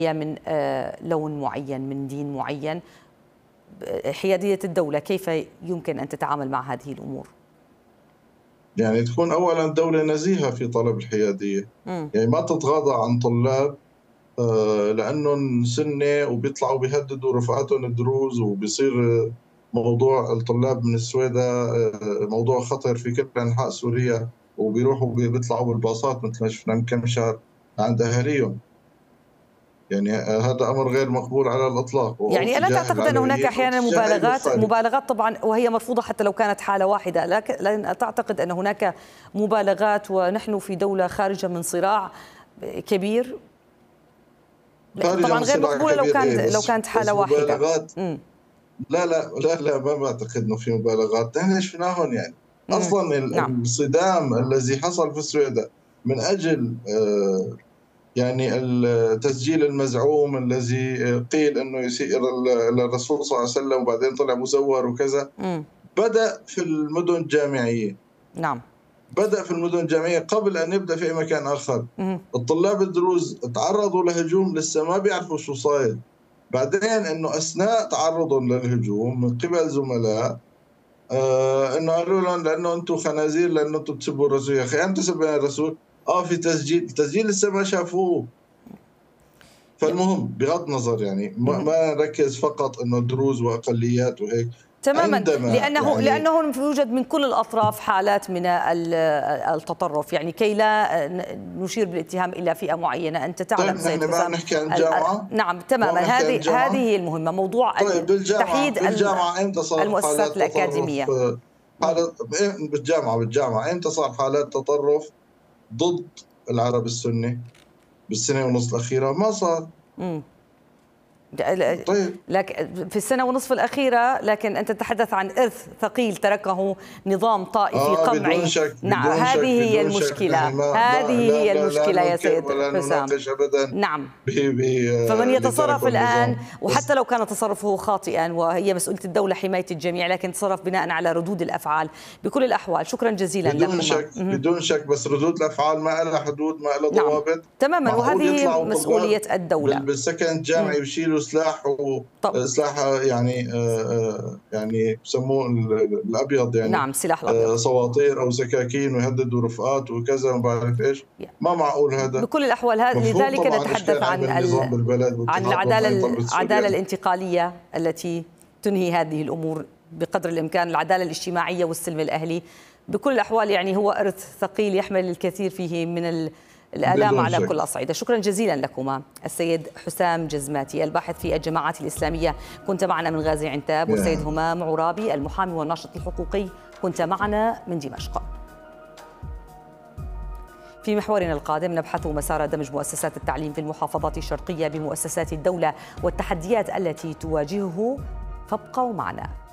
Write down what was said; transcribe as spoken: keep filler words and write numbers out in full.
من لون معين، من دين معين، حيادية الدولة كيف يمكن أن تتعامل مع هذه الأمور؟ يعني تكون أولا دولة نزيهة في طلب الحيادية. م. يعني ما تتغاضى عن طلاب لأنهم سنة وبيطلعوا بيهددوا رفقاتهم الدروز، وبيصير موضوع الطلاب من السويداء موضوع خطر في كل أنحاء سوريا، وبيروحوا بيطلعوا بالباصات مثل ما شفنا من كم شهر عند أهاليهم. يعني هذا أمر غير مقبول على الإطلاق. يعني ألا تعتقد أن هناك أحيانا مبالغات مبالغات طبعا وهي مرفوضة حتى لو كانت حالة واحدة، لكن تعتقد أن هناك مبالغات ونحن في دولة خارجة من صراع كبير؟ طبعا غير مقبولة لو كانت إيه لو كانت حالة واحدة. لا لا لا لا ما بعتقد انه في مبالغات. نحن شفناهم يعني. مم. اصلا نعم. الصدام الذي حصل في السويداء من اجل آه يعني التسجيل المزعوم الذي قيل انه يسيء للرسول صلى الله عليه وسلم وبعدين طلع مزور وكذا، مم. بدأ في المدن الجامعية. نعم. بدأ في المدن الجامعية قبل أن يبدأ في أي مكان آخر. مم. الطلاب الدروز تعرضوا لهجوم لسه ما بيعرفوا شو صاير. بعدين أنه أثناء تعرضهم للهجوم من قبل زملاء آه أنه قالوا لهم لأنه أنتم خنازير، لأنه أنتم تسبوا الرسول. يا أخي أنت تسبوا الرسول؟ آه في تسجيل، التسجيل لسه ما شافوه. فالمهم بغض النظر يعني ما, ما نركز فقط أنه دروز وأقليات وهيك. تماما، لأنه يعني لأنه يوجد من كل الأطراف حالات من التطرف، يعني كي لا نشير بالاتهام إلا فئة معينة. أنت تعلم سيد حسام. نحكي عن الجامعة. نعم تماما، هذه هذه هي المهمة، موضوع طيب تحييد بالجامعة إمتى صار المؤسسات الأكاديمية؟ حالات بالجامعة بالجامعة إمتى صار حالات تطرف ضد العرب السني؟ بالسنة ونص الأخيرة ما صار. مم. طيب. لكن في السنة ونصف الأخيرة، لكن أنت تتحدث عن إرث ثقيل تركه نظام طائفي آه قمعي. بدون شك. نعم بدون هذه شك. هي المشكلة. هذه هي المشكلة يا سيد حسام. نعم. بي بي فمن يتصرف الآن، وحتى لو كان تصرفه خاطئا وهي مسؤولية الدولة حماية الجميع، لكن تصرف بناء على ردود الأفعال بكل الأحوال. شكرا جزيلا بدون لكم. شك. بدون شك، بس ردود الأفعال ما لها حدود، ما لها ضوابط. نعم. تماما، وهذه مسؤولية الدولة. بالسكن الجامعي بيشيلوا سلاح وسلاح يعني آه يعني بسموه الابيض يعني. نعم سلاح الابيض. آه صواطير او سكاكين ويهددوا رفقات وكذا وما بعرف ايش. ما معقول هذا بكل الاحوال. لذلك نتحدث عن عن العداله العداله الانتقاليه التي تنهي هذه الامور بقدر الامكان، العداله الاجتماعيه والسلم الاهلي. بكل الاحوال يعني هو ارث ثقيل يحمل الكثير فيه من ال الآلام على شك. كل الأصعدة. شكرا جزيلا لكما السيد حسام جزماتي الباحث في الجماعات الإسلامية كنت معنا من غازي عنتاب، والسيد همام عرابي المحامي والناشط الحقوقي كنت معنا من دمشق. في محورنا القادم نبحث مسار دمج مؤسسات التعليم في المحافظات الشرقية بمؤسسات الدولة والتحديات التي تواجهه، فابقوا معنا.